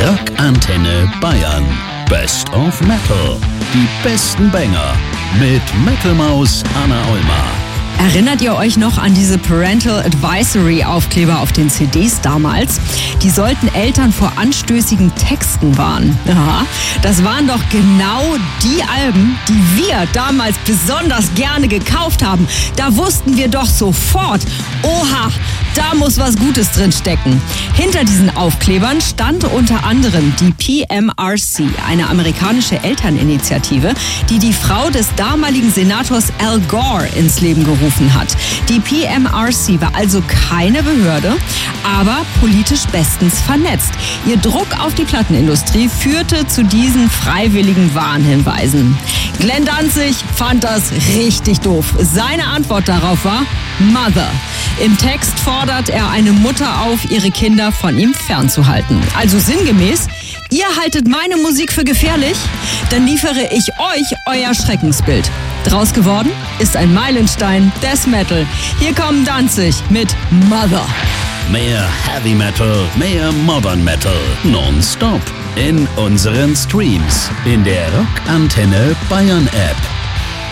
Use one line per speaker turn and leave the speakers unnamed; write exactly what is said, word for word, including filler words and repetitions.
Rockantenne Bayern. Best of Metal. Die besten Banger. Mit Metal Maus Anna Ulmer.
Erinnert ihr euch noch an diese Parental Advisory Aufkleber auf den C Ds damals? Die sollten Eltern vor anstößigen Texten warnen. Aha, das waren doch genau die Alben, die wir damals besonders gerne gekauft haben. Da wussten wir doch sofort, oha, da muss was Gutes drin stecken. Hinter diesen Aufklebern stand unter anderem die P M R C, eine amerikanische Elterninitiative, die die Frau des damaligen Senators Al Gore ins Leben gerufen hat. Die P M R C war also keine Behörde, aber politisch bestens vernetzt. Ihr Druck auf die Plattenindustrie führte zu diesen freiwilligen Warnhinweisen. Glenn Danzig fand das richtig doof. Seine Antwort darauf war Mother. Im Text fordert er eine Mutter auf, ihre Kinder von ihm fernzuhalten. Also sinngemäß, ihr haltet meine Musik für gefährlich, dann liefere ich euch euer Schreckensbild. Draus geworden ist ein Meilenstein des Metal. Hier kommen Danzig mit Mother.
Mehr Heavy Metal, mehr Modern Metal. Nonstop in unseren Streams. In der Rockantenne Bayern App.